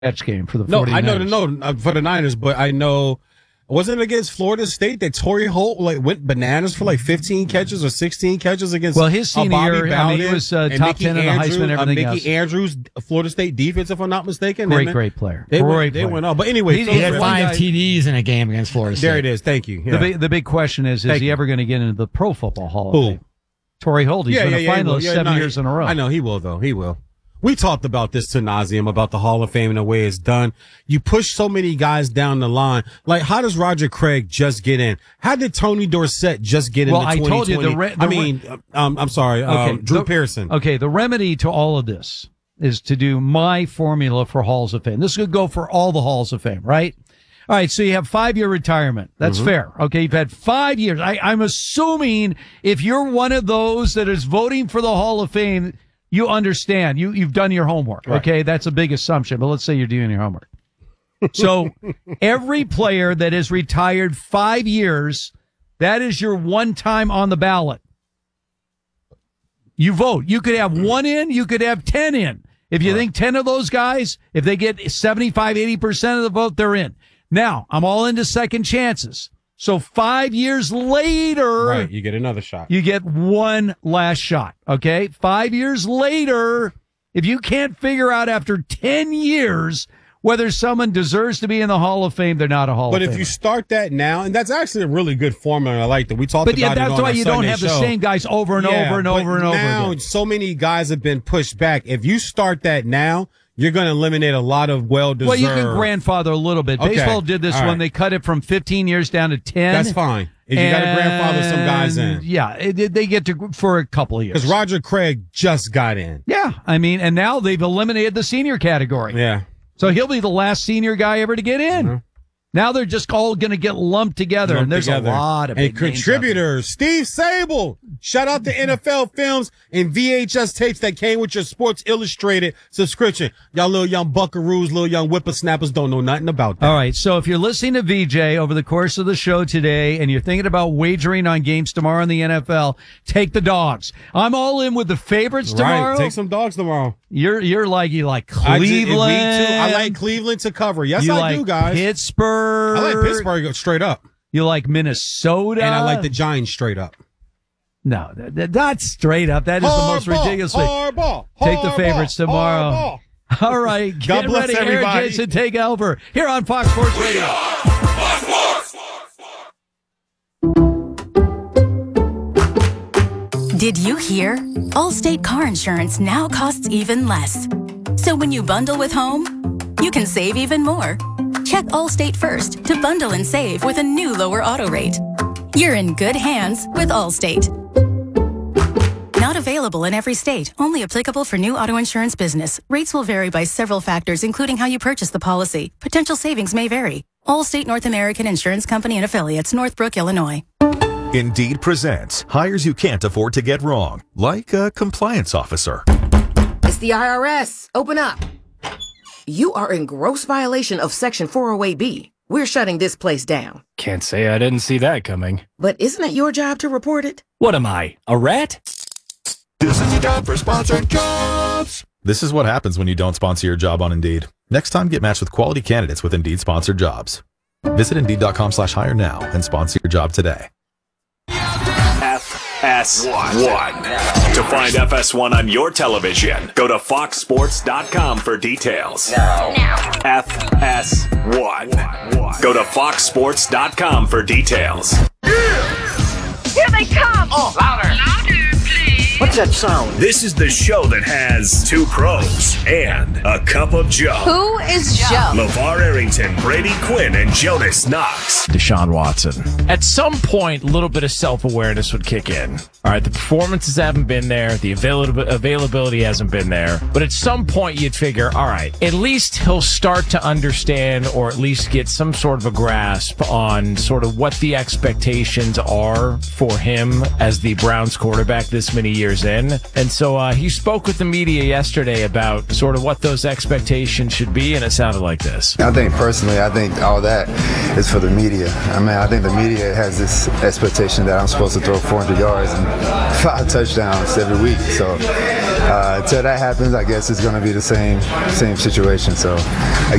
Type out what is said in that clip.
Catch game for the 49ers. No, I know for the Niners, but I know. Wasn't it against Florida State that Torrey Holt went bananas for 15 catches or 16 catches against? Well, his senior year, he was top Mickey 10 in the Heisman and everything else. Mickey Andrews, Florida State defense, if I'm not mistaken. Great player. They went on. But anyway, he had 5 TDs in a game against Florida State. There it is. Thank you. Yeah. The big question is he ever going to get into the Pro Football Hall of Fame? Torrey Holt. He's been a finalist 7 years in a row. I know he will, though. He will. We talked about this to nauseam about the Hall of Fame and the way it's done. You push so many guys down the line. Like, how does Roger Craig just get in? How did Tony Dorsett just get in? Well, I told you I'm sorry. Drew Pearson. Okay. The remedy to all of this is to do my formula for Halls of Fame. This could go for all the Halls of Fame, right? All right. So you have 5-year retirement. That's fair. Okay. You've had 5 years. I'm assuming if you're one of those that is voting for the Hall of Fame, you understand. You've done your homework. Right. Okay. That's a big assumption, but let's say you're doing your homework. So every player that is retired 5 years, that is your one time on the ballot. You vote. You could have 1 in, you could have 10 in. If you think 10 of those guys, if they get 75, 80% of the vote, they're in. Now, I'm all into second chances. So 5 years later, right, you get another shot. You get one last shot. Okay. 5 years later, if you can't figure out after 10 years whether someone deserves to be in the Hall of Fame, they're not a Hall of Famer. But if you start that now, and that's actually a really good formula. I like that. We talked about it on our Sunday show. But that's why you don't have the same guys over and over and over and over again. Now, so many guys have been pushed back. If you start that now, you're going to eliminate a lot of well-deserved. Well, you can grandfather a little bit. Okay. Baseball did this when they cut it from 15 years down to 10. That's fine. If you got to grandfather some guys in. Yeah, they get to for a couple of years. Because Roger Craig just got in. Yeah, and now they've eliminated the senior category. Yeah. So he'll be the last senior guy ever to get in. Mm-hmm. Now they're just all going to get lumped together, and there's a lot of big contributors. Steve Sable, shout out to NFL Films and VHS tapes that came with your Sports Illustrated subscription. Y'all little young buckaroos, little young whippersnappers don't know nothing about that. All right, so if you're listening to VJ over the course of the show today, and you're thinking about wagering on games tomorrow in the NFL, take the dogs. I'm all in with the favorites tomorrow. Right, take some dogs tomorrow. You like Cleveland. Me too. I like Cleveland to cover. Yes, I do, guys. Pittsburgh. I like Pittsburgh straight up. You like Minnesota. And I like the Giants straight up. No, not straight up. That is the most ridiculous thing. Take the favorites tomorrow. All right. God bless ready. everybody. Eric Jason, take over here on Fox Sports Radio. Fox Sports. Did you hear? Allstate car insurance now costs even less. So when you bundle with home, you can save even more. Check Allstate first to bundle and save with a new lower auto rate. You're in good hands with Allstate. Not available in every state. Only applicable for new auto insurance business. Rates will vary by several factors, including how you purchase the policy. Potential savings may vary. Allstate North American Insurance Company and Affiliates, Northbrook, Illinois. Indeed presents hires you can't afford to get wrong, like a compliance officer. It's the IRS. Open up. You are in gross violation of Section 408B. We're shutting this place down. Can't say I didn't see that coming. But isn't it your job to report it? What am I, a rat? This is your job for sponsored jobs. This is what happens when you don't sponsor your job on Indeed. Next time, get matched with quality candidates with Indeed sponsored jobs. Visit Indeed.com/hire now and sponsor your job today. FS1. To find FS1 on your television, go to foxsports.com for details. Now. FS1. Go to foxsports.com for details. Here they come! Oh, louder! Louder, please! What's that sound? This is the show that has two pros and a cup of Joe. Who is Joe? LeVar Arrington, Brady Quinn, and Jonas Knox. Deshaun Watson. At some point, a little bit of self-awareness would kick in. All right, the performances haven't been there. The availability hasn't been there. But at some point, you'd figure, all right, at least he'll start to understand or at least get some sort of a grasp on sort of what the expectations are for him as the Browns quarterback this many years years in. And so he spoke with the media yesterday about sort of what those expectations should be, and it sounded like this. I think all that is for the media. I mean, I think the media has this expectation that I'm supposed to throw 400 yards and 5 touchdowns every week. So until that happens, I guess it's going to be the same situation. So